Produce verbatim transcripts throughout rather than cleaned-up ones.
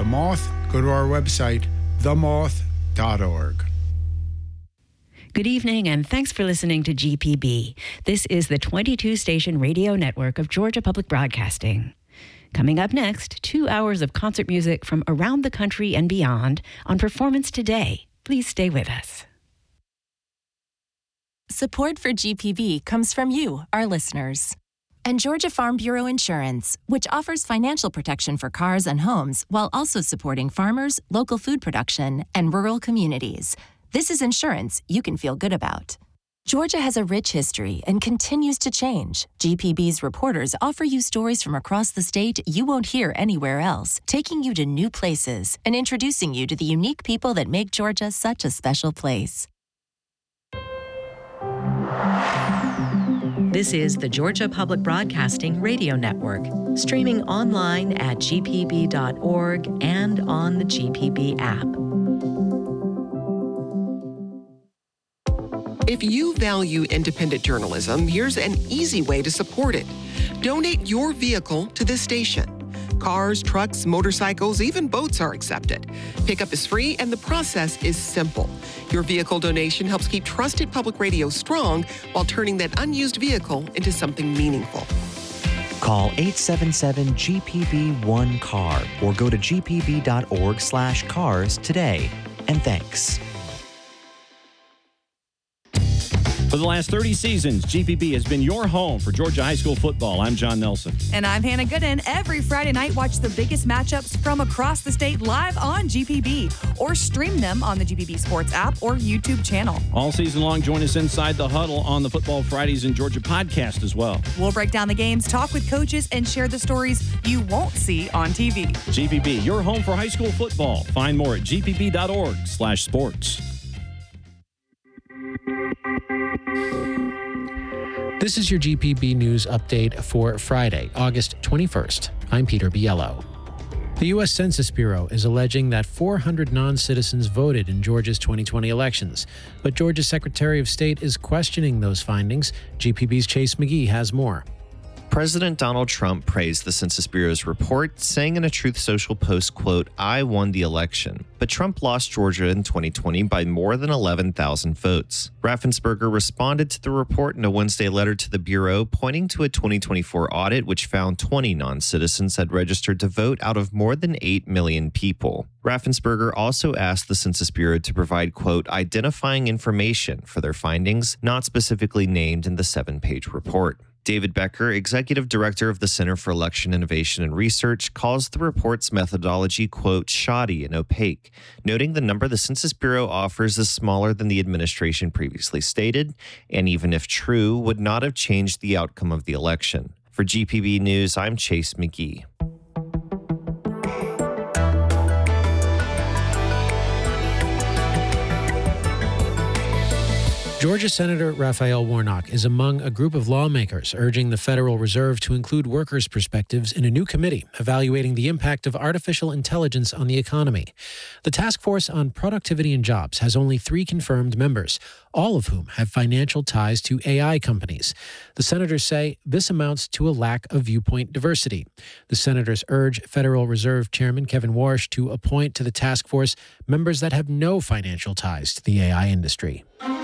Moth, go to our website, the moth dot org. Good evening, and thanks for listening to G P B. This is the twenty-two station radio network of Georgia Public Broadcasting. Coming up next, two hours of concert music from around the country and beyond on Performance Today. Please stay with us. Support for G P B comes from you, our listeners. And Georgia Farm Bureau Insurance, which offers financial protection for cars and homes while also supporting farmers, local food production, and rural communities. This is insurance you can feel good about. Georgia has a rich history and continues to change. G P B's reporters offer you stories from across the state you won't hear anywhere else, taking you to new places and introducing you to the unique people that make Georgia such a special place. This is the Georgia Public Broadcasting Radio Network, streaming online at g p b dot org and on the G P B app. If you value independent journalism, here's an easy way to support it. Donate your vehicle to this station. Cars, trucks, motorcycles, even boats are accepted. Pickup is free and the process is simple. Your vehicle donation helps keep trusted public radio strong while turning that unused vehicle into something meaningful. Call eight seven seven G P B one C A R or go to g p b dot org slash cars today. And thanks. For the last thirty seasons, G P B has been your home for Georgia high school football. I'm John Nelson. And I'm Hannah Gooden. Every Friday night, watch the biggest matchups from across the state live on G P B or stream them on the G P B Sports app or YouTube channel. All season long, join us inside the huddle on the Football Fridays in Georgia podcast as well. We'll break down the games, talk with coaches, and share the stories you won't see on T V. G P B, your home for high school football. Find more at g p b dot org slash sports. This is your G P B News update for Friday, August twenty-first. I'm Peter Biello. The U S Census Bureau is alleging that four hundred non-citizens voted in Georgia's twenty twenty elections, but Georgia's Secretary of State is questioning those findings. G P B's Chase McGee has more. President Donald Trump praised the Census Bureau's report, saying in a Truth Social post, quote, "I won the election." But Trump lost Georgia in twenty twenty by more than eleven thousand votes. Raffensperger responded to the report in a Wednesday letter to the Bureau, pointing to a twenty twenty-four audit which found twenty non-citizens had registered to vote out of more than eight million people. Raffensperger also asked the Census Bureau to provide, quote, "identifying information" for their findings, not specifically named in the seven-page report. David Becker, executive director of the Center for Election Innovation and Research, calls the report's methodology, quote, "shoddy and opaque," noting the number the Census Bureau offers is smaller than the administration previously stated, and even if true, would not have changed the outcome of the election. For G P B News, I'm Chase McGee. Georgia Senator Raphael Warnock is among a group of lawmakers urging the Federal Reserve to include workers' perspectives in a new committee evaluating the impact of artificial intelligence on the economy. The Task Force on Productivity and Jobs has only three confirmed members, all of whom have financial ties to A I companies. The senators say this amounts to a lack of viewpoint diversity. The senators urge Federal Reserve Chairman Kevin Warsh to appoint to the task force members that have no financial ties to the A I industry.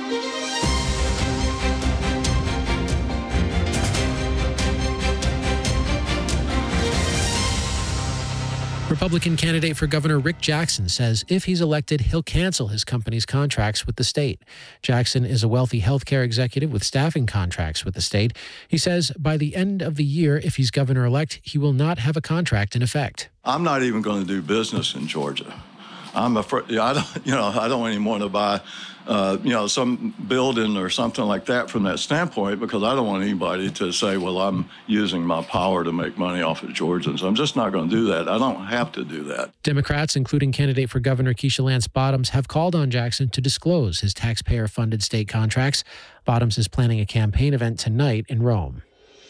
Republican candidate for Governor Rick Jackson says if he's elected, he'll cancel his company's contracts with the state. Jackson is a wealthy healthcare executive with staffing contracts with the state. He says by the end of the year, if he's governor-elect, he will not have a contract in effect. I'm not even going to do business in Georgia. I'm afraid, I don't, you know, I don't even want to buy, uh, you know, some building or something like that from that standpoint, because I don't want anybody to say, well, I'm using my power to make money off of Georgians. I'm just not going to do that. I don't have to do that. Democrats, including candidate for Governor Keisha Lance Bottoms, have called on Jackson to disclose his taxpayer-funded state contracts. Bottoms is planning a campaign event tonight in Rome.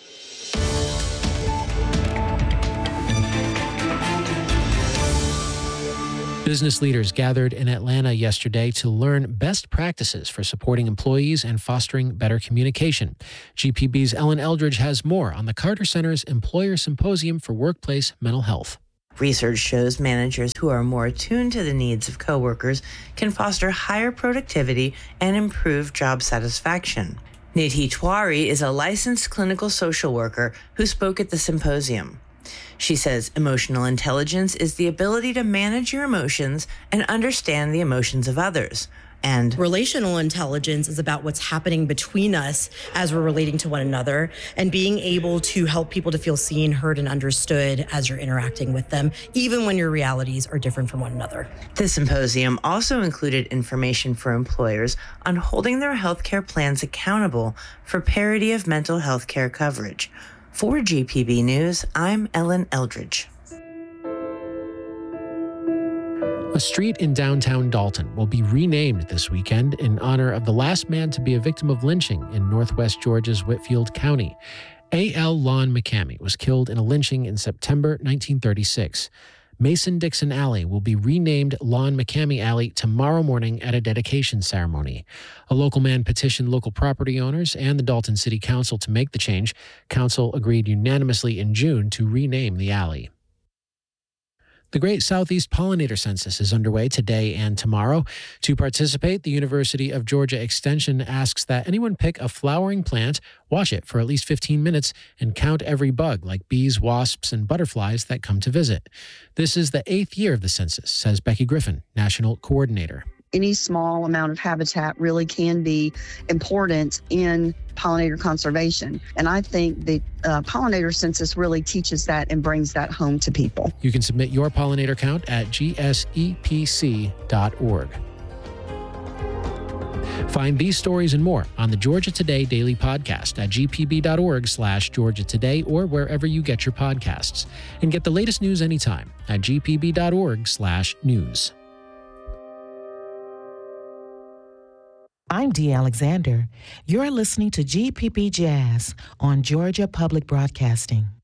Business leaders gathered in Atlanta yesterday to learn best practices for supporting employees and fostering better communication. G P B's Ellen Eldridge has more on the Carter Center's Employer Symposium for Workplace Mental Health. Research shows managers who are more attuned to the needs of coworkers can foster higher productivity and improve job satisfaction. Nidhi Tiwari is a licensed clinical social worker who spoke at the symposium. She says emotional intelligence is the ability to manage your emotions and understand the emotions of others. And relational intelligence is about what's happening between us as we're relating to one another and being able to help people to feel seen, heard, and understood as you're interacting with them, even when your realities are different from one another. The symposium also included information for employers on holding their healthcare plans accountable for parity of mental health care coverage. For G P B News, I'm Ellen Eldridge. A street in downtown Dalton will be renamed this weekend in honor of the last man to be a victim of lynching in northwest Georgia's Whitfield County. A L Lon McCamey was killed in a lynching in September nineteen thirty-six. Mason Dixon Alley will be renamed Lon McCamey Alley tomorrow morning at a dedication ceremony. A local man petitioned local property owners and the Dalton City Council to make the change. Council agreed unanimously in June to rename the alley. The Great Southeast Pollinator Census is underway today and tomorrow. To participate, the University of Georgia Extension asks that anyone pick a flowering plant, watch it for at least fifteen minutes, and count every bug like bees, wasps, and butterflies that come to visit. This is the eighth year of the census, says Becky Griffin, National Coordinator. Any small amount of habitat really can be important in pollinator conservation. And I think the uh, pollinator census really teaches that and brings that home to people. You can submit your pollinator count at G S E P C dot org. Find these stories and more on the Georgia Today Daily Podcast at G P B dot org slash Georgia Today or wherever you get your podcasts. And get the latest news anytime at G P B dot org slash news. I'm Dee Alexander. You're listening to G P B Jazz on Georgia Public Broadcasting.